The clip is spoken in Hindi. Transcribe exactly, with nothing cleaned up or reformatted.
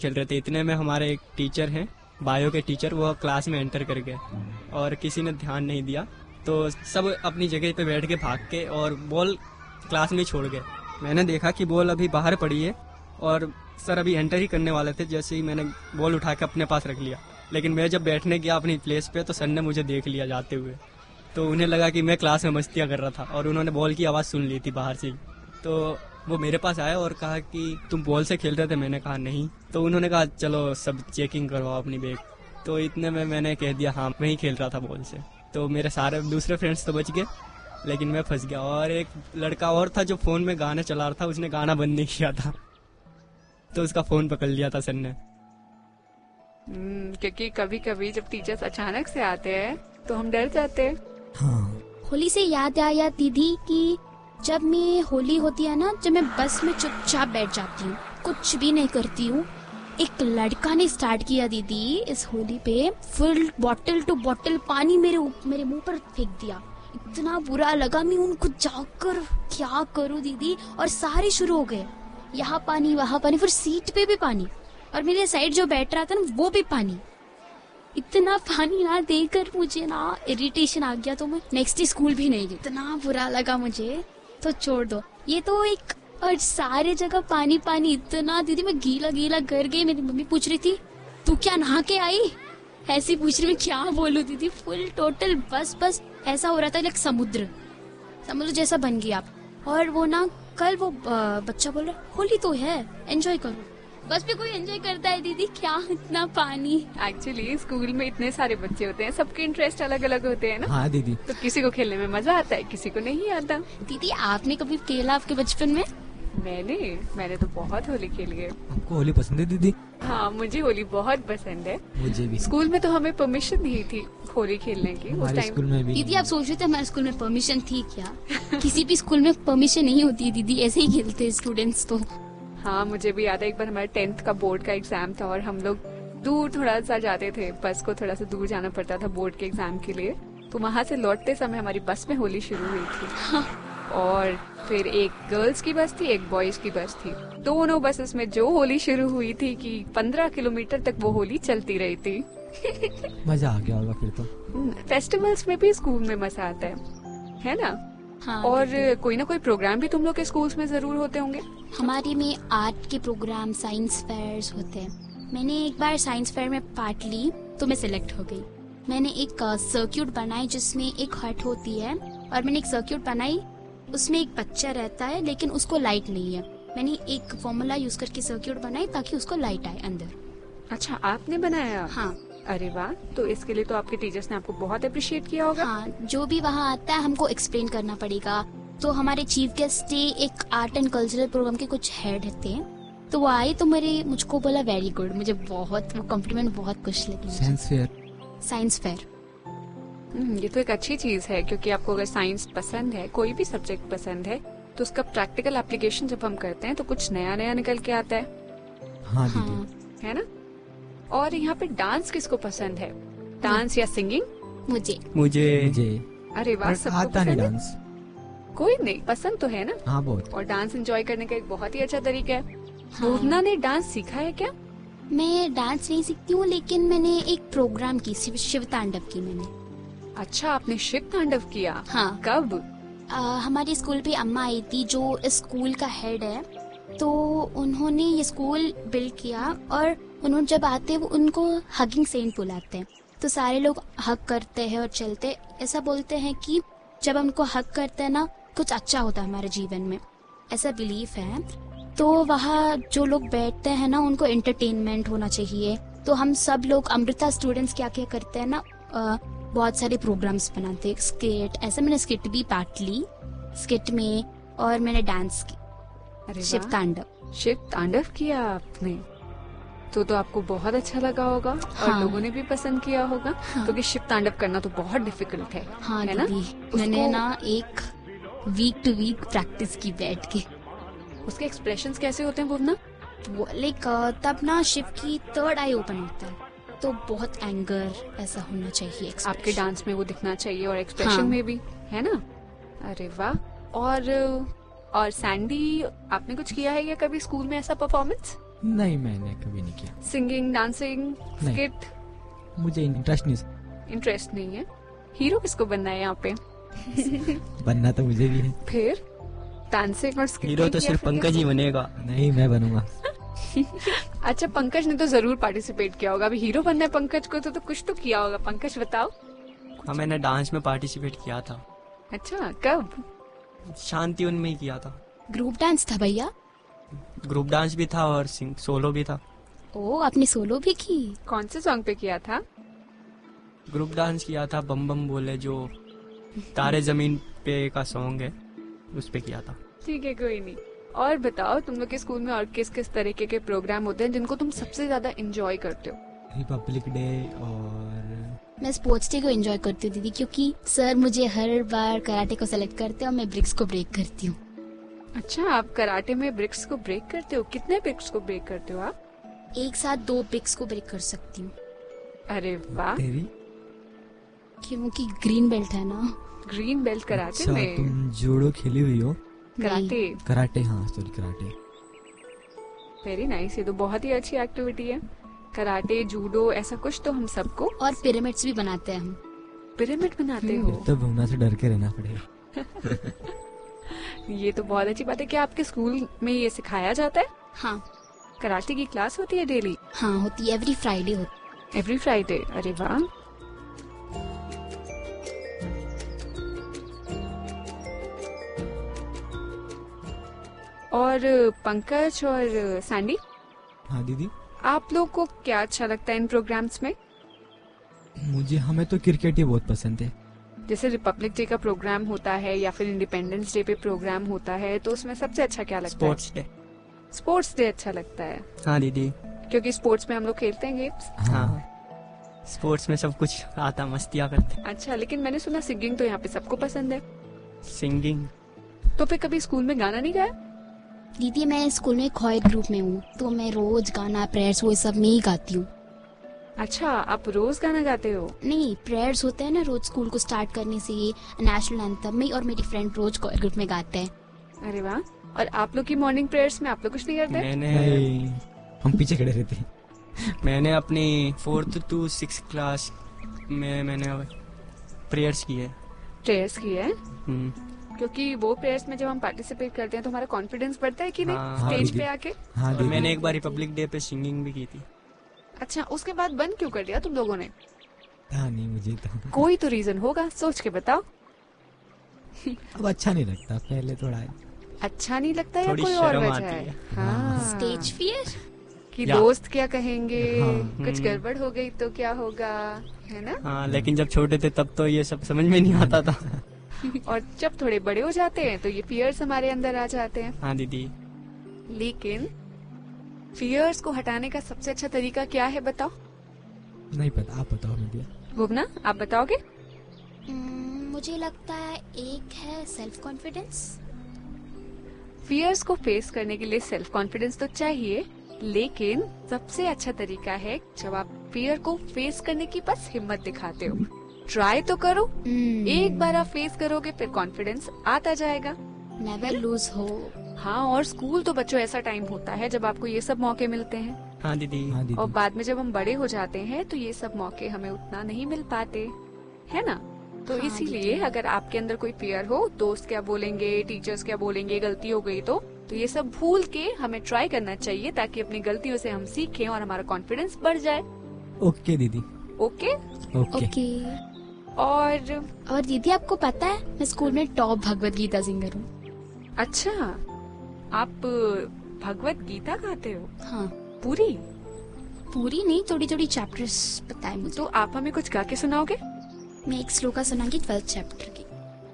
खेल रहे थे, इतने में हमारे एक टीचर हैं, बायो के टीचर, वो क्लास में एंटर कर गए और किसी ने ध्यान नहीं दिया, तो सब अपनी जगह पे बैठ के भाग के और बॉल क्लास में छोड़ गए। मैंने देखा कि बॉल अभी बाहर पड़ी है और सर अभी एंटर ही करने वाले थे, जैसे ही मैंने बॉल उठा के अपने पास रख लिया। लेकिन मैं जब बैठने गया अपनी प्लेस पे तो सर ने मुझे देख लिया जाते हुए, तो उन्हें लगा कि मैं क्लास में मस्तियाँ कर रहा था और उन्होंने बॉल की आवाज़ सुन ली थी बाहर से ही। तो वो मेरे पास आया और कहा कि तुम बॉल से खेल रहे थे? मैंने कहा नहीं। तो उन्होंने कहा चलो सब चेकिंग करवाओ अपनी बैग। तो इतने में मैंने कह दिया हाँ मैं ही खेल रहा था बॉल से। तो मेरे सारे दूसरे फ्रेंड्स तो बच गए, लेकिन मैं फंस गया। और एक लड़का और था जो फ़ोन में गाने चला रहा था, उसने गाना बंद नहीं किया था, तो उसका फ़ोन पकड़ लिया था सर ने। Hmm, क्योंकि कभी कभी जब टीचर्स अचानक से आते हैं तो हम डर जाते हैं। हाँ। होली से याद आया दीदी कि जब मैं होली होती है ना, जब मैं बस में चुपचाप बैठ जाती हूँ, कुछ भी नहीं करती हूँ, एक लड़का ने स्टार्ट किया दीदी इस होली पे, फुल बॉटल टू बॉटल पानी मेरे मेरे मुंह पर फेंक दिया। इतना बुरा लगा, मैं उनको जाकर क्या करूँ दीदी, और सारे शुरू हो गए, यहाँ पानी वहाँ पानी, फिर सीट पे भी पानी, और मेरे साइड जो बैठ रहा था ना वो भी पानी। इतना पानी ना देकर मुझे ना इरिटेशन आ गया, तो मैं नेक्स्ट स्कूल भी नहीं गई। इतना बुरा लगा मुझे, तो छोड़ दो ये तो एक, और सारे जगह पानी पानी, इतना दीदी मैं गीला गीला कर गई। मेरी मम्मी पूछ रही थी तू क्या नहा के आई, ऐसी पूछ रही, मैं क्या बोलूं दीदी, फुल टोटल बस बस ऐसा हो रहा था लाइक समुद्र समुद्र जैसा बन गया। और वो ना कल वो बच्चा बोल रहा होली तो है एंजॉय करो, बस पे कोई एंजॉय करता है दीदी, क्या इतना पानी। एक्चुअली स्कूल में इतने सारे बच्चे होते हैं, सबके इंटरेस्ट अलग अलग होते हैं ना। हाँ दीदी। तो किसी को खेलने में मजा आता है, किसी को नहीं आता। दीदी आपने कभी खेला आपके बचपन में? मैंने मैंने तो बहुत होली खेली है। आपको होली पसंद है दीदी? हाँ मुझे होली बहुत पसंद है। मुझे भी। स्कूल में तो हमें परमिशन दी थी होली खेलने की उस टाइम। स्कूल में भी। दीदी आप सोच रहे थे हमारे स्कूल में परमिशन थी क्या? किसी भी स्कूल में परमिशन नहीं होती है दीदी, ऐसे ही खेलते स्टूडेंट्स तो। हाँ मुझे भी याद है, एक बार हमारे टेंथ का बोर्ड का एग्जाम था और हम लोग दूर थोड़ा सा जाते थे, बस को थोड़ा सा दूर जाना पड़ता था बोर्ड के एग्जाम के लिए। तो वहाँ से लौटते समय हमारी बस में होली शुरू हुई थी। हाँ। और फिर एक गर्ल्स की बस थी, एक बॉयज की बस थी। दोनों बसेस में जो होली शुरू हुई थी कि पंद्रह किलोमीटर तक वो होली चलती रही थी। मजा आ गया होगा फिर तो। फेस्टिवल्स में भी स्कूल में मजा आता है, है ना? हाँ, और कोई ना कोई प्रोग्राम भी तुम लोग के स्कूल्स में जरूर होते होंगे। हमारे में आर्ट के प्रोग्राम, साइंस फेयर्स होते हैं। मैंने एक बार साइंस फेयर में पार्ट ली तो मैं सिलेक्ट हो गई। मैंने एक सर्क्यूट बनाई जिसमें एक हट होती है, और मैंने एक सर्क्यूट बनाई, उसमें एक बच्चा रहता है लेकिन उसको लाइट नहीं है। मैंने एक फॉर्मूला यूज करके सर्क्यूट बनाई ताकि उसको लाइट आए अंदर। अच्छा आपने बनाया? हाँ। अरे वाह, तो इसके लिए तो आपके टीचर्स ने आपको बहुत अप्रिशिएट किया होगा। हाँ, जो भी वहाँ आता है हमको एक्सप्लेन करना पड़ेगा। तो हमारे चीफ गेस्ट एक आर्ट एंड कल्चरल प्रोग्राम के कुछ हेड थे, तो वो आए तो मेरे मुझको बोला वेरी गुड। मुझे बहुत वो कॉम्प्लीमेंट बहुत खुश लगी। Science fair. साइंस फेयर ये तो एक अच्छी चीज है, क्योंकि आपको अगर साइंस पसंद है, कोई भी सब्जेक्ट पसंद है, तो उसका प्रैक्टिकल एप्लीकेशन जब हम करते हैं तो कुछ नया नया निकल के आता है। हाँ दीदी। है ना? और यहाँ पे डांस किसको पसंद है? डांस या सिंगिंग? मुझे मुझे मुझे अरे वाह, सबको आता नहीं पसंद है? डांस। कोई नहीं, पसंद तो है ना? हाँ बहुत। और डांस एंजॉय करने का एक बहुत ही अच्छा तरीका है। हाँ। भुवना ने डांस सीखा है क्या? मैं डांस नहीं सीखती हूँ, लेकिन मैंने एक प्रोग्राम की, शिव शिव तांडव की मैंने। अच्छा, आपने शिव तांडव किया? हाँ। कब? आ, हमारे स्कूल पे अम्मा आई थी जो इस स्कूल का हेड है, तो उन्होंने ये स्कूल बिल्ड किया, और उन्होंने जब आते हैं वो उनको हगिंग सेंट बुलाते हैं। तो सारे लोग हग करते हैं और चलते, ऐसा बोलते हैं कि जब हम उनको हग करते हैं ना कुछ अच्छा होता है हमारे जीवन में, ऐसा बिलीफ है। तो वहाँ जो लोग बैठते हैं ना उनको एंटरटेनमेंट होना चाहिए। तो हम सब लोग अमृता स्टूडेंट्स क्या क्या करते हैं ना, आ, बहुत सारे प्रोग्राम्स बनाते हैं, स्किट, ऐसे मैंने स्किट भी पार्ट ली स्किट में, और मैंने डांस की। अरे शिव तांडव। शिव तांडव किया आपने, तो तो आपको बहुत अच्छा लगा होगा। हाँ। और लोगों ने भी पसंद किया होगा। हाँ। क्योंकि शिव तांडव करना तो बहुत डिफिकल्ट है। हाँ है ना? दीदी, मैंने ना एक वीक टू वीक प्रैक्टिस की बैठ के। उसके एक्सप्रेशंस कैसे होते हैं भुवना? वो लाइक तब ना शिव की थर्ड आई ओपन होता है, तो बहुत एंगर ऐसा होना चाहिए expression। आपके डांस में वो दिखना चाहिए और एक्सप्रेशन हाँ। में भी, है ना? अरे वाह। और और सैंडी, आपने कुछ किया है या कभी स्कूल में ऐसा परफॉर्मेंस? नहीं, मैंने कभी नहीं किया। सिंगिंग, डांसिंग, नहीं। स्किट? मुझे इंटरेस्ट नहीं। इंटरेस्ट नहीं है। हीरो किसको बनना है यहाँ पे? बनना तो मुझे भी है। फिर डांसिंग और स्किट? हीरो तो सिर्फ पंकज ही बनेगा। नहीं, मैं बनूंगा। अच्छा, पंकज ने तो जरूर पार्टिसिपेट किया होगा। अभी हीरो बनना है पंकज को, तो, तो कुछ तो किया होगा। पंकज बताओ। हाँ, मैंने डांस में पार्टिसिपेट किया था। अच्छा, कब? शांति उनमें ही किया था। ग्रुप डांस था भैया? ग्रुप डांस भी था और सिंग सोलो भी था। ओ, आपने सोलो भी की? कौन से सॉन्ग पे किया था? ग्रुप डांस किया था बम बम बोले, जो तारे जमीन पे का सॉन्ग है, उस पे किया था। ठीक है, कोई नहीं। और बताओ, तुम लोग के स्कूल में और किस किस तरीके के प्रोग्राम होते हैं जिनको तुम सबसे ज्यादा एंजॉय करते हो? रिपब्लिक डे और मैं स्पोर्ट्स डे को एंजॉय करती हूँ दीदी, क्योंकि सर मुझे हर बार कराटे को सेलेक्ट करते हैं और मैं ब्रिक्स को ब्रेक करती हूँ। अच्छा, आप कराटे में ब्रिक्स को ब्रेक करते हो? कितने ब्रिक्स को ब्रेक करते हो आप? एक साथ दो ब्रिक्स को ब्रेक कर सकती हूँ। अरे वाह, तेरी। क्योंकि ग्रीन बेल्ट है ना। ग्रीन बेल्ट कराटे अच्छा, में? तुम जूडो खेली हुई हो? कराटे? कराटे, हाँ सॉरी, कराटे। वेरी नाइस, ये तो बहुत ही अच्छी एक्टिविटी है। कराटे, जूडो, ऐसा कुछ तो हम सबको। और पिरामिड्स भी बनाते हैं हम। पिरामिड बनाते फिर हो? तो भूना से डर के रहना पड़ेगा। ये तो बहुत अच्छी बात है। क्या आपके स्कूल में ये सिखाया जाता है? हाँ कराटे की क्लास होती है डेली? हाँ होती है, एवरी फ्राइडे होती एवरी फ्राइडे? अरे वाह। और पंकज और सैंडी, हाँ दीदी। आप लोग को क्या अच्छा लगता है इन प्रोग्राम्स में? मुझे हमें तो क्रिकेट ही बहुत पसंद है। जैसे रिपब्लिक डे का प्रोग्राम होता है या फिर इंडिपेंडेंस डे पे प्रोग्राम होता है, तो उसमें सबसे अच्छा क्या लगता है? Sports day. स्पोर्ट्स डे अच्छा लगता है हाँ दीदी। क्योंकि स्पोर्ट्स में हम लोग खेलते हैं गेम्स। हाँ, स्पोर्ट्स में सब कुछ आता, मस्तियाँ करते। अच्छा, लेकिन मैंने सुना सिंगिंग तो यहाँ पे सबको पसंद है। सिंगिंग? तो फिर कभी स्कूल में गाना नहीं गाया? दीदी मैं स्कूल में खोयर ग्रुप में हूँ, तो मैं रोज गाना, प्रेयर्स, वो सब में ही गाती हूँ। अच्छा, आप रोज गाना गाते हो? नहीं, प्रेयर्स होते हैं ना रोज स्कूल को स्टार्ट करने से, नेशनल एंथम में, और मेरी फ्रेंड रोज खोयर ग्रुप में गाते हैं। अरे वाह। और आप लोग की मॉर्निंग प्रेयर्स में आप लोग कुछ नहीं करते? मैंने नहीं, हम पीछे खड़े रहते हैं। मैंने अपनी फोर्थ टू सिक्स क्लास में मैंने प्रेयर्स किए। प्रेयर्स की है? हम्म, क्योंकि वो प्रेयर्स में जब हम पार्टिसिपेट करते हैं तो हमारा कॉन्फिडेंस बढ़ता है कि नहीं, हाँ, स्टेज हाँ, पे आके। हाँ और दीदी। मैंने एक बार रिपब्लिक डे पे सिंगिंग भी की थी। अच्छा, उसके बाद बंद क्यों कर दिया तुम लोगों ने? हाँ नहीं, मुझे तो कोई तो रीजन होगा, सोच के बताओ। अब अच्छा नहीं लगता, पहले थोड़ा। अच्छा नहीं लगता या थोड़ी कोई और शर्म वजह आती है? है। हाँ, स्टेज फियर? कि या- दोस्त क्या कहेंगे, हाँ। कुछ हम्म। गड़बड़ हो गई तो क्या होगा, है ना? हाँ, लेकिन जब छोटे थे तब तो ये सब समझ में नहीं आता था। और जब थोड़े बड़े हो जाते हैं तो ये फियर्स हमारे अंदर आ जाते हैं। हाँ दीदी। लेकिन फियर्स को हटाने का सबसे अच्छा तरीका क्या है, बताओ? नहीं पता, आप बताओ मुझे। भुवना, आप बताओगे? हम्म, मुझे लगता है एक है सेल्फ कॉन्फिडेंस। फियर्स को फेस करने के लिए सेल्फ कॉन्फिडेंस तो चाहिए, लेकिन सबसे अच्छा तरीका है जब आप फियर को फेस करने की बस हिम्मत दिखाते हो। ट्राई तो करो, एक बार आप फेस करोगे फिर कॉन्फिडेंस आता जाएगा। नेवर लूज हो। हाँ, और स्कूल तो बच्चों ऐसा टाइम होता है जब आपको ये सब मौके मिलते हैं, हाँ दीदी। हाँ और दीदी। बाद में जब हम बड़े हो जाते हैं तो ये सब मौके हमें उतना नहीं मिल पाते, है ना? तो हाँ, इसीलिए दीदी। अगर आपके अंदर कोई फियर हो, दोस्त क्या बोलेंगे, टीचर्स क्या बोलेंगे, गलती हो गई तो तो ये सब भूल के हमें ट्राई करना चाहिए, ताकि अपनी गलतियों से हम सीखें और हमारा कॉन्फिडेंस बढ़ जाए। ओके दीदी। ओके? ओके। ओके। और और दीदी आपको पता है मैं स्कूल में टॉप भगवत गीता सिंगर हूँ। अच्छा, आप भगवत गीता गाते हो? हाँ, पूरी? पूरी नहीं, थोड़ी थोड़ी चैप्टर्स पता है मुझे। तो आप हमें कुछ गा के सुनाओगे? मैं एक श्लोका सुनाऊंगी ट्वेल्थ चैप्टर की।